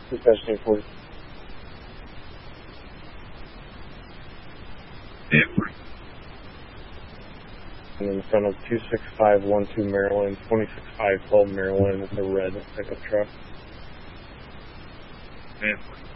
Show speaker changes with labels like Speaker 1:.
Speaker 1: Dispatch 40. And in front of 26512 Maryland, 26512 Maryland, it's a red pickup truck.